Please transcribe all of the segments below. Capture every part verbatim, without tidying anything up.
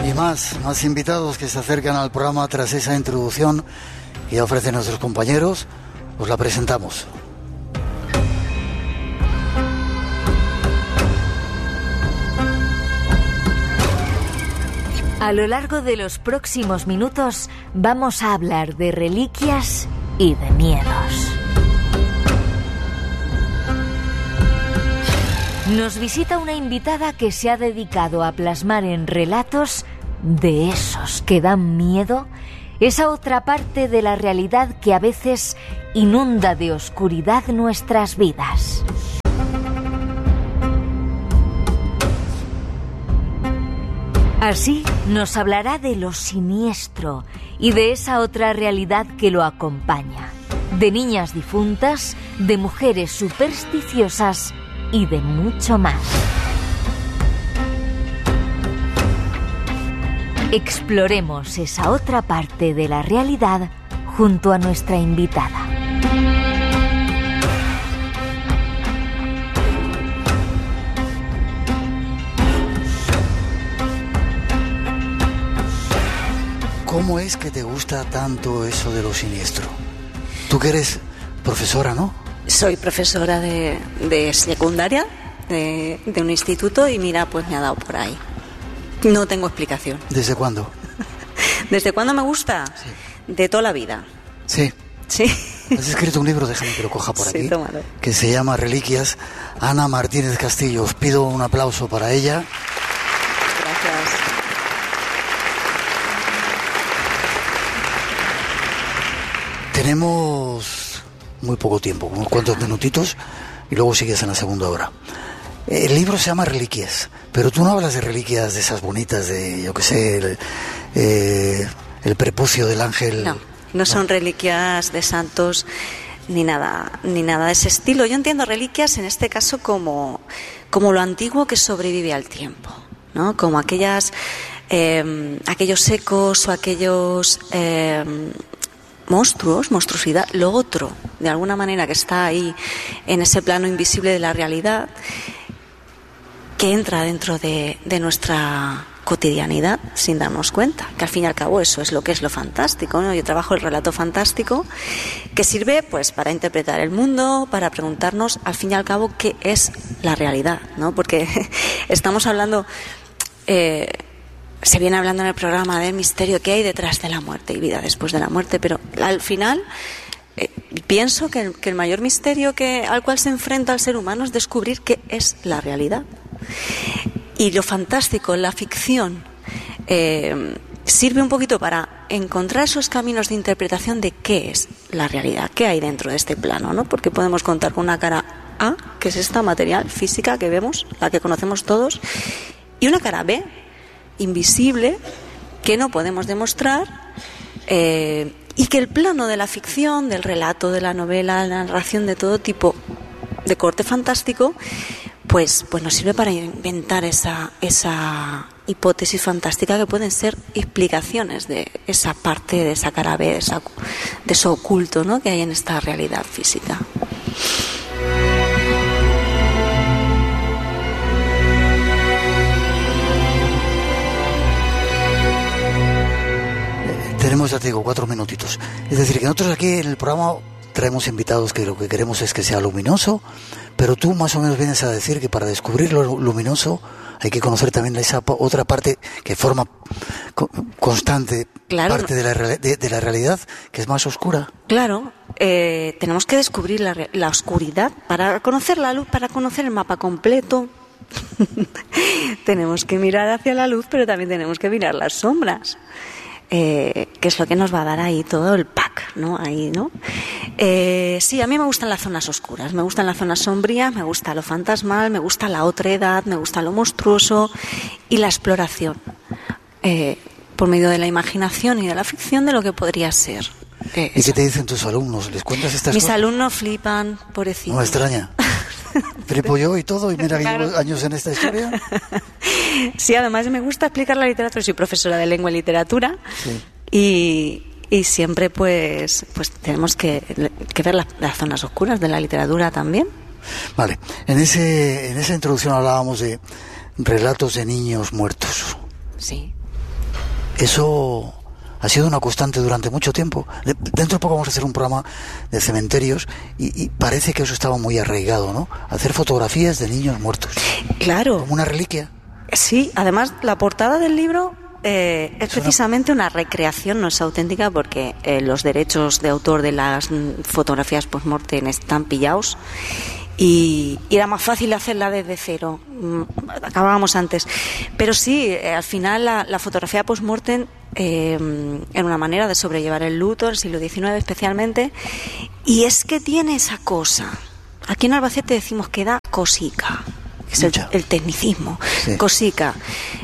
Y más, más invitados que se acercan al programa tras esa introducción que ya ofrecen nuestros compañeros. Os la presentamos. A lo largo de los próximos minutos vamos a hablar de reliquias y de miedos. Nos visita una invitada que se ha dedicado a plasmar en relatos de esos que dan miedo esa otra parte de la realidad que a veces inunda de oscuridad nuestras vidas. Así nos hablará de lo siniestro y de esa otra realidad que lo acompaña, de niñas difuntas, de mujeres supersticiosas y de mucho más. Exploremos esa otra parte de la realidad junto a nuestra invitada. ¿Cómo es que te gusta tanto eso de lo siniestro? Tú que eres profesora, ¿no? Soy profesora de, de secundaria, de, de un instituto, y mira, pues me ha dado por ahí. No tengo explicación. ¿Desde cuándo? ¿Desde cuándo me gusta? Sí. De toda la vida. Sí. Sí. Has escrito un libro, déjame que lo coja por sí, aquí, tómalo. Que se llama Reliquias. Ana Martínez Castillo, os pido un aplauso para ella. Gracias. Tenemos muy poco tiempo, unos cuantos minutitos, y luego sigues en la segunda hora. El libro se llama Reliquias, pero tú no hablas de reliquias de esas bonitas, de, yo qué sé, el, eh, el prepucio del ángel. No, no son no. reliquias de santos ni nada, ni nada de ese estilo. Yo entiendo reliquias en este caso como, como lo antiguo que sobrevive al tiempo, ¿no? Como aquellas, eh, aquellos ecos o aquellos eh, monstruos, monstruosidad, lo otro, de alguna manera que está ahí en ese plano invisible de la realidad, que entra dentro de, de nuestra cotidianidad sin darnos cuenta, que al fin y al cabo eso es lo que es lo fantástico, ¿no? Yo trabajo el relato fantástico, que sirve pues para interpretar el mundo, para preguntarnos al fin y al cabo qué es la realidad, ¿no? Porque estamos hablando, eh, se viene hablando en el programa del misterio que hay detrás de la muerte y vida después de la muerte, pero al final eh, pienso que el, que el mayor misterio que, al cual se enfrenta el ser humano es descubrir qué es la realidad. Y lo fantástico, la ficción, eh, sirve un poquito para encontrar esos caminos de interpretación de qué es la realidad, qué hay dentro de este plano, ¿no? Porque podemos contar con una cara A, que es esta material, física, que vemos, la que conocemos todos, y una cara B, invisible, que no podemos demostrar, eh, y que el plano de la ficción, del relato, de la novela, la narración de todo tipo de corte fantástico, pues, pues nos sirve para inventar esa, esa hipótesis fantástica que pueden ser explicaciones de esa parte, de esa cara B, de, esa, de eso oculto, ¿no?, que hay en esta realidad física. Tenemos, ya te digo, cuatro minutitos. Es decir, que nosotros aquí en el programa traemos invitados que lo que queremos es que sea luminoso, pero tú más o menos vienes a decir que para descubrir lo luminoso hay que conocer también esa otra parte que forma co- constante claro, parte de la, de, de la realidad, que es más oscura. Claro, eh, tenemos que descubrir la, la oscuridad para conocer la luz, para conocer el mapa completo. Tenemos que mirar hacia la luz, pero también tenemos que mirar las sombras. Eh, que es lo que nos va a dar ahí todo el pack, ¿no? Ahí, ¿no? Eh, sí, a mí me gustan las zonas oscuras, me gustan las zonas sombrías, me gusta lo fantasmal, me gusta la otredad, me gusta lo monstruoso y la exploración eh, por medio de la imaginación y de la ficción de lo que podría ser. Eh, ¿Y qué te dicen tus alumnos? ¿Les cuentas estas Mis cosas? Mis alumnos flipan, pobrecitos. No me extraña. Flipo yo y todo, y mira que claro. llevo años en esta historia. Sí, además me gusta explicar la literatura, soy profesora de lengua y literatura, sí. y, y siempre pues pues tenemos que, que ver las, las zonas oscuras de la literatura también. Vale, en ese en esa introducción hablábamos de relatos de niños muertos. Sí. Eso ha sido una constante durante mucho tiempo. De, dentro de poco vamos a hacer un programa de cementerios y, y parece que eso estaba muy arraigado, ¿no? Hacer fotografías de niños muertos. Claro. Como una reliquia. Sí, además la portada del libro eh, es precisamente una recreación, no es auténtica porque eh, los derechos de autor de las fotografías post-mortem están pillados. Y, y era más fácil hacerla desde cero. Acabábamos antes. Pero sí, eh, al final la, la fotografía post-mortem eh, era una manera de sobrellevar el luto, el siglo diecinueve especialmente. Y es que tiene esa cosa. Aquí en Albacete decimos que da cosica. Es el, el tecnicismo. Sí. Cosica.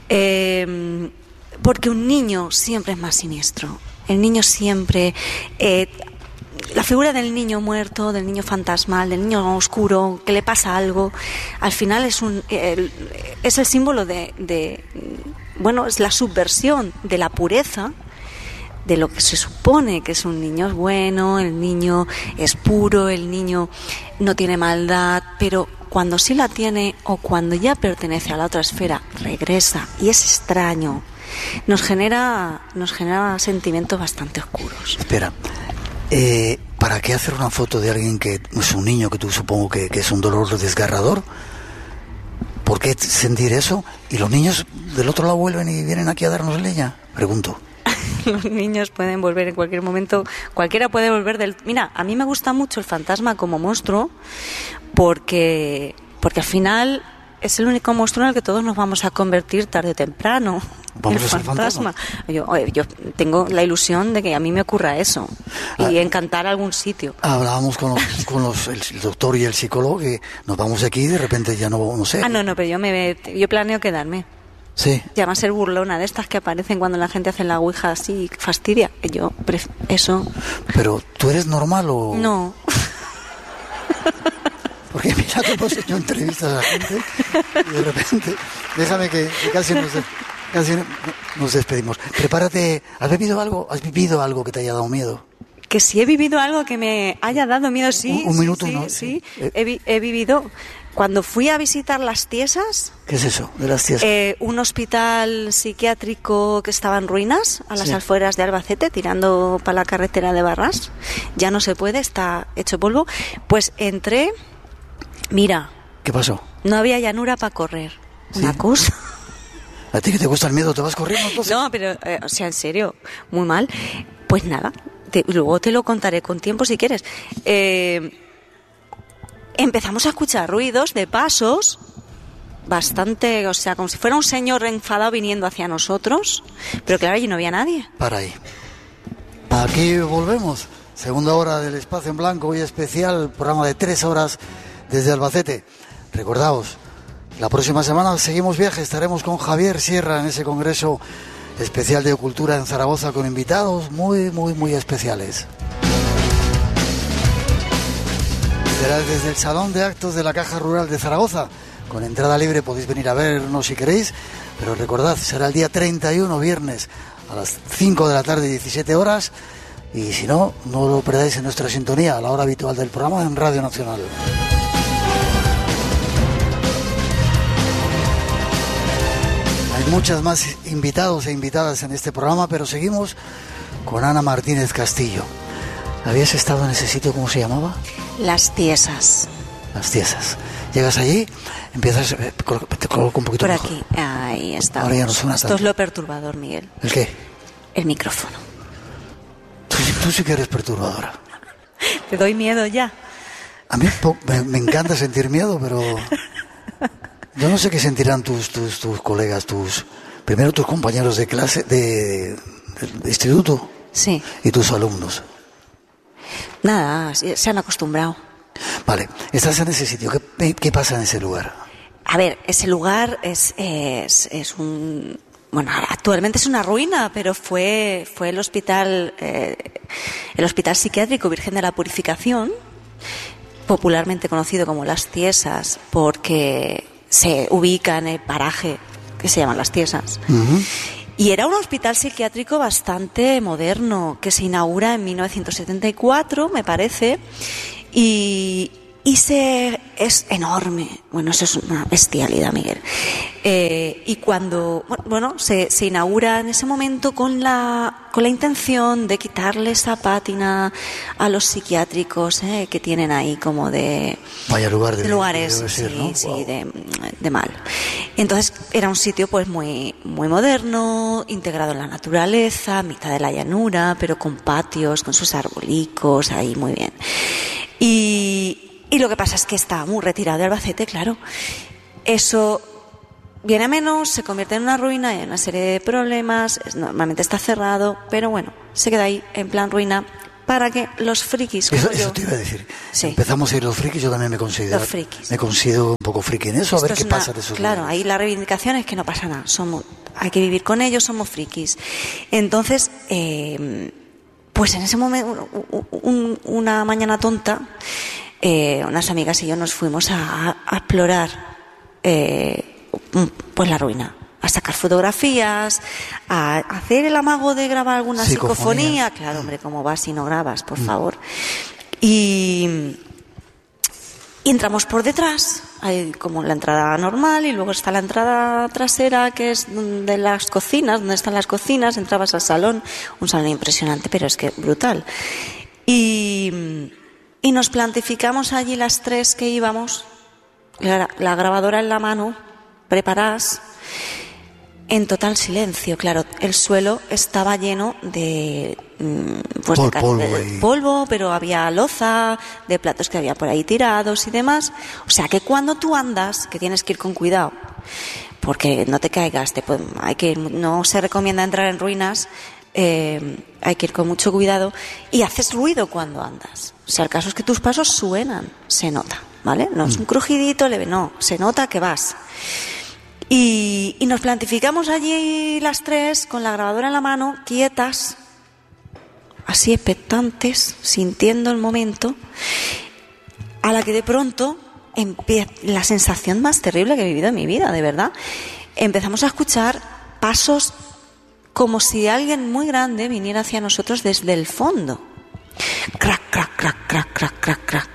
Eh, porque un niño siempre es más siniestro. El niño siempre... Eh, la figura del niño muerto, del niño fantasmal, del niño oscuro, que le pasa algo, al final es un el, es el símbolo de, de, bueno, es la subversión de la pureza, de lo que se supone que es un niño bueno, el niño es puro, el niño no tiene maldad, pero cuando sí la tiene o cuando ya pertenece a la otra esfera, regresa y es extraño, nos genera, nos genera sentimientos bastante oscuros. Espera. Eh, ¿Para qué hacer una foto de alguien que es un niño que tú supongo que, que es un dolor desgarrador? ¿Por qué sentir eso? ¿Y los niños del otro lado vuelven y vienen aquí a darnos leña? Pregunto. Los niños pueden volver en cualquier momento, cualquiera puede volver del... Mira, a mí me gusta mucho el fantasma como monstruo porque, porque al final es el único monstruo en el que todos nos vamos a convertir tarde o temprano. Vamos el a ser fantasma. Yo, yo tengo la ilusión de que a mí me ocurra eso y ah, encantar algún sitio. Hablábamos con, los, con los, el, el doctor y el psicólogo que nos vamos de aquí y de repente ya no, no sé. Ah, no, no, pero yo me yo planeo quedarme. Sí. Ya va a ser burlona de estas que aparecen cuando la gente hace la ouija así fastidia. Yo pref- eso. Pero ¿tú eres normal o...? No. Porque mira que hemos hecho entrevistas a la gente y de repente, déjame que, que casi nos, casi nos despedimos. Prepárate, ¿has bebido algo? ¿Has vivido algo que te haya dado miedo? Que si he vivido algo que me haya dado miedo, sí. Un, un minuto, sí, ¿no? Sí, sí. Eh, he, vi, he vivido... Cuando fui a visitar Las Tiesas... ¿Qué es eso de Las Tiesas? Eh, un hospital psiquiátrico que estaba en ruinas, a las sí. afueras de Albacete, tirando para la carretera de Barras. Ya no se puede, está hecho polvo. Pues entré... Mira. ¿Qué pasó? No había llanura para correr. ¿Sí? Una cosa. ¿A ti que te gusta el miedo? ¿Te vas corriendo entonces? No, pero, eh, o sea, en serio, muy mal. Pues nada, te, luego te lo contaré con tiempo si quieres. Eh, empezamos a escuchar ruidos de pasos, bastante, o sea, como si fuera un señor enfadado viniendo hacia nosotros, pero claro, allí no había nadie. Para ahí. Aquí volvemos. Segunda hora del Espacio en Blanco, hoy especial, programa de tres horas desde Albacete. Recordaos, la próxima semana seguimos viaje, estaremos con Javier Sierra en ese congreso especial de cultura en Zaragoza con invitados muy, muy, muy especiales. Será desde el Salón de Actos de la Caja Rural de Zaragoza. Con entrada libre podéis venir a vernos si queréis, pero recordad, será el día treinta y uno, viernes, a las cinco de la tarde, diecisiete horas. Y si no, no lo perdáis en nuestra sintonía, a la hora habitual del programa en Radio Nacional. Hay muchas más invitados e invitadas en este programa, pero seguimos con Ana Martínez Castillo. ¿Habías estado en ese sitio, cómo se llamaba? Las Tiesas. Las Tiesas. Llegas allí, empiezas... Eh, te coloco un poquito por mejor. aquí, ahí está. Ahora ya no suena Esto tanto. es lo perturbador, Miguel. ¿El qué? El micrófono. Tú, tú sí que eres perturbadora. Te doy miedo ya. A mí me, me encanta sentir miedo, pero... Yo no sé qué sentirán tus, tus, tus colegas, tus... Primero tus compañeros de clase, de, de, de instituto. Sí. Y tus alumnos. Nada, se han acostumbrado. Vale, estás en ese sitio. ¿Qué, qué pasa en ese lugar? A ver, ese lugar es, es, es un... Bueno, actualmente es una ruina, pero fue, fue el hospital, eh, el hospital psiquiátrico Virgen de la Purificación, popularmente conocido como Las Tiesas, porque se ubica en el paraje que se llama Las Tiesas. Uh-huh. Y era un hospital psiquiátrico bastante moderno, que se inaugura en mil novecientos setenta y cuatro, me parece, y, y se es enorme. Bueno, eso es una bestialidad, Miguel. Eh, y cuando, bueno, se, se inaugura en ese momento con la, con la intención de quitarle esa pátina a los psiquiátricos eh, que tienen ahí como de... Vaya lugar de, de lugares, de ser, sí, ¿no? sí, Wow. de, de mal. Entonces era un sitio pues muy, muy moderno, integrado en la naturaleza, mitad de la llanura, pero con patios, con sus arbolicos, ahí muy bien. Y, y lo que pasa es que está muy retirado de Albacete, claro. Eso viene a menos, se convierte en una ruina, hay una serie de problemas, es, normalmente está cerrado, pero bueno, se queda ahí en plan ruina para que los frikis como Eso, yo... eso te iba a decir. Sí. Empezamos a ir los frikis, yo también me considero, Los frikis. me considero un poco friki en eso, a Esto ver es qué una- pasa de esos Claro, lugares. ahí la reivindicación es que no pasa nada, somos, hay que vivir con ellos, somos frikis. Entonces, eh, pues en ese momento, un- un- una mañana tonta, eh, unas amigas y yo nos fuimos a, a explorar eh, pues la ruina, a sacar fotografías, a hacer el amago de grabar alguna Psicofonía. psicofonía. Claro, hombre, ¿cómo vas si no grabas? Por favor. Y... Y entramos por detrás, hay como la entrada normal y luego está la entrada trasera que es de las cocinas, donde están las cocinas, entrabas al salón, un salón impresionante, pero es que brutal. Y, y nos plantificamos allí las tres que íbamos, la, la grabadora en la mano, preparadas, en total silencio, claro, el suelo estaba lleno de, mm, pues Pol- de, ca- polvo de y- polvo, pero había loza, de platos que había por ahí tirados y demás. O sea que cuando tú andas, que tienes que ir con cuidado, porque no te caigas, te pueden- hay que ir- no se recomienda entrar en ruinas, eh, hay que ir con mucho cuidado y haces ruido cuando andas. O sea, el caso es que tus pasos suenan, se nota, ¿vale? No es un crujidito leve, no, se nota que vas. Y, y nos plantificamos allí las tres con la grabadora en la mano, quietas, así expectantes, sintiendo el momento, a la que de pronto empieza la sensación más terrible que he vivido en mi vida, de verdad. Empezamos a escuchar pasos como si alguien muy grande viniera hacia nosotros desde el fondo. Crac, crac, crac, crac, crac, crac, crac.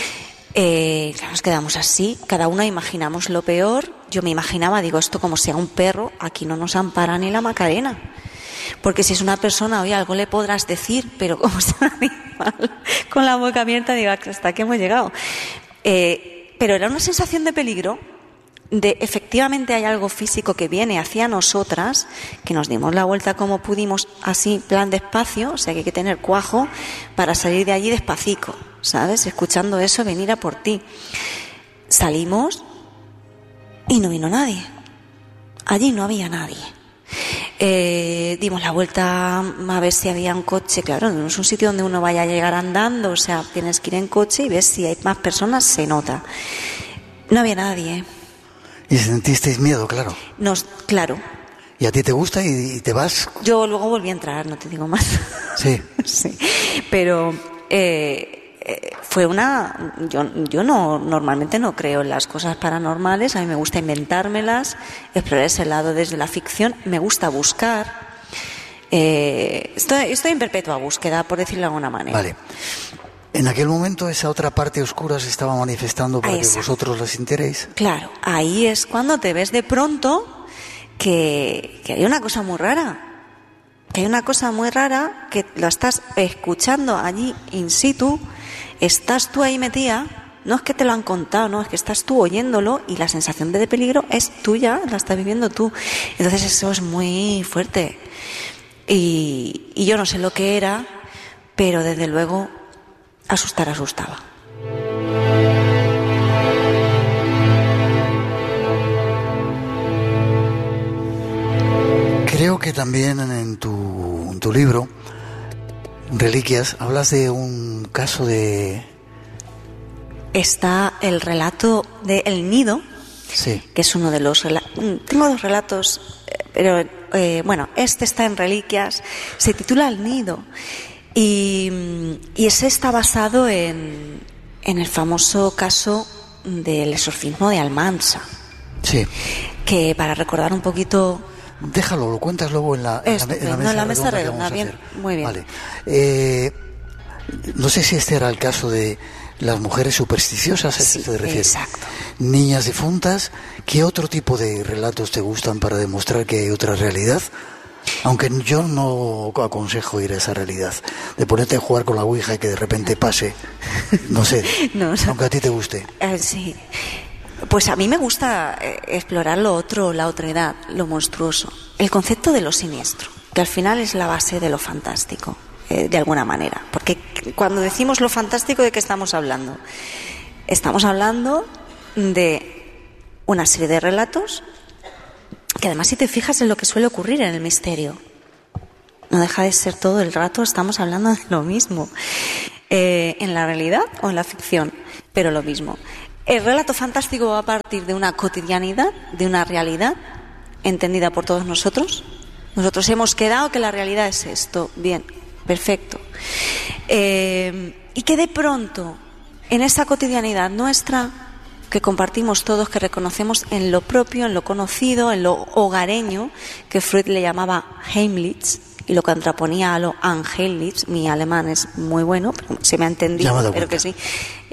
Eh, nos quedamos así, cada una imaginamos lo peor. Yo me imaginaba, digo, esto como sea un perro, aquí no nos ampara ni la Macarena. Porque si es una persona, oye, algo le podrás decir, pero como es un animal con la boca abierta, digo, hasta aquí hemos llegado. Eh, pero era una sensación de peligro, de efectivamente hay algo físico que viene hacia nosotras, que nos dimos la vuelta como pudimos, así, plan despacio, o sea que hay que tener cuajo para salir de allí despacito, ¿sabes? Escuchando eso, venir a por ti. Salimos y no vino nadie. Allí no había nadie. Eh, dimos la vuelta a ver si había un coche. Claro, no es un sitio donde uno vaya a llegar andando, o sea, tienes que ir en coche y ves si hay más personas, se nota. No había nadie. Y sentisteis miedo, claro. Nos, claro. Y a ti te gusta y, y te vas. Yo luego volví a entrar, no te digo más. Sí. Sí. Pero eh, eh, fue una... Yo, yo no normalmente no creo en las cosas paranormales, a mí me gusta inventármelas, explorar ese lado desde la ficción, me gusta buscar. Eh, estoy, estoy en perpetua búsqueda, por decirlo de alguna manera. Vale. En aquel momento esa otra parte oscura se estaba manifestando para Esa. que vosotros la sintierais. Claro, ahí es cuando te ves de pronto que, que hay una cosa muy rara. Que hay una cosa muy rara que lo estás escuchando allí in situ, estás tú ahí metida, no es que te lo han contado, no, es que estás tú oyéndolo y la sensación de peligro es tuya, la estás viviendo tú. Entonces eso es muy fuerte. Y, y yo no sé lo que era, pero desde luego asustar asustaba. Creo que también en tu, en tu libro, Reliquias, hablas de un caso de... Está el relato de El Nido, Sí. que es uno de los relatos. Tengo dos relatos, eh, pero eh, bueno, este está en Reliquias, se titula El Nido, y, y ese está basado en, en el famoso caso del exorcismo de Almansa, Sí. que para recordar un poquito... Déjalo, lo cuentas luego en la, en la, en la Estupendo, mesa en la mesa redonda que redonda, vamos a bien, hacer. muy bien. Vale. Eh, no sé si este era el caso de las mujeres supersticiosas, ¿a eso Sí, se refiere? exacto. Niñas difuntas. ¿Qué otro tipo de relatos te gustan para demostrar que hay otra realidad? Aunque yo no aconsejo ir a esa realidad, de ponerte a jugar con la ouija y que de repente pase, no sé, No, no. aunque a ti te guste. Eh, sí. Pues a mí me gusta eh, explorar lo otro, la otredad, lo monstruoso. El concepto de lo siniestro, que al final es la base de lo fantástico, eh, de alguna manera. Porque cuando decimos lo fantástico, ¿de qué estamos hablando? Estamos hablando de una serie de relatos que además, si te fijas en lo que suele ocurrir en el misterio, no deja de ser todo el rato, estamos hablando de lo mismo, eh, en la realidad o en la ficción, pero lo mismo. El relato fantástico va a partir de una cotidianidad, de una realidad entendida por todos nosotros. Nosotros hemos quedado que la realidad es esto, bien, perfecto, eh, y que de pronto en esa cotidianidad nuestra, que compartimos todos, que reconocemos en lo propio, en lo conocido, en lo hogareño, que Freud le llamaba Heimlich y lo contraponía a lo Angelich. Mi alemán es muy bueno, pero se me ha entendido, pero que sí.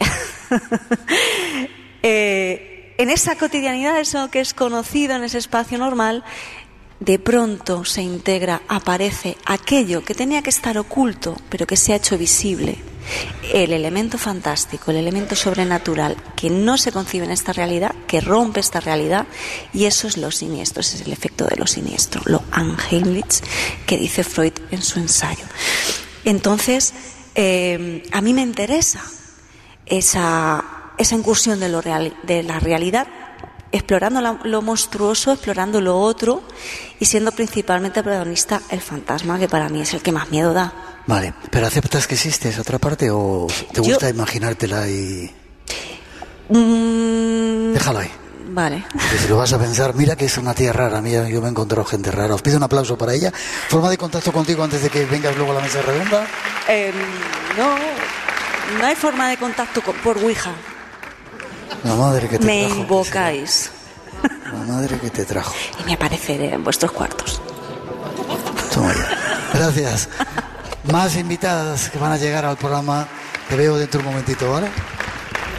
eh, en esa cotidianidad, eso que es conocido en ese espacio normal, de pronto se integra, aparece aquello que tenía que estar oculto, pero que se ha hecho visible. El elemento fantástico, el elemento sobrenatural que no se concibe en esta realidad, que rompe esta realidad, y eso es lo siniestro, ese es el efecto de lo siniestro, lo Anheimlich, que dice Freud en su ensayo. Entonces, eh, a mí me interesa esa, esa incursión de, lo real, de la realidad, explorando la, lo monstruoso, explorando lo otro, y siendo principalmente protagonista el fantasma, que para mí es el que más miedo da. Vale, ¿pero aceptas que existe esa otra parte o te gusta Yo... imaginártela y...? Mm... Déjalo ahí. Vale. Porque si lo vas a pensar, mira que es una tía rara, mira, yo me he encontrado gente rara. Os pido un aplauso para ella. ¿Forma de contacto contigo antes de que vengas luego a la mesa redonda? Eh, no, no hay forma de contacto con, por Ouija. La madre que te Me trajo. invocáis. La madre que te trajo. Y me apareceré en vuestros cuartos. Toma ya. Gracias. Más invitadas que van a llegar al programa. Te veo dentro un momentito, ¿vale?